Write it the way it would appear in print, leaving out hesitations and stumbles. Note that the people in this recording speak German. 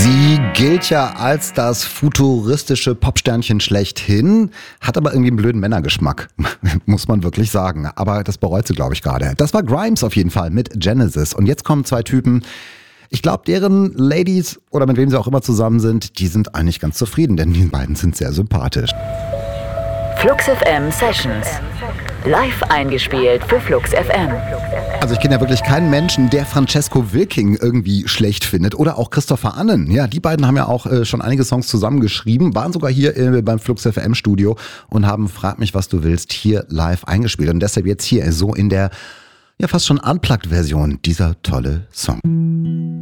Sie gilt ja als das futuristische Popsternchen schlechthin, hat aber irgendwie einen blöden Männergeschmack, muss man wirklich sagen. Aber das bereut sie, glaube ich, gerade. Das war Grimes auf jeden Fall mit Genesis. Und jetzt kommen zwei Typen. Ich glaube, deren Ladies oder mit wem sie auch immer zusammen sind, die sind eigentlich ganz zufrieden, denn die beiden sind sehr sympathisch. Flux FM Sessions. Live eingespielt für Flux FM. Also ich kenne ja wirklich keinen Menschen, der Francesco Wilking irgendwie schlecht findet oder auch Christopher Annen. Ja, die beiden haben ja auch schon einige Songs zusammengeschrieben, waren sogar hier beim Flux FM Studio und haben Frag mich, was du willst hier live eingespielt. Und deshalb jetzt hier so in der ja fast schon Unplugged-Version dieser tolle Song.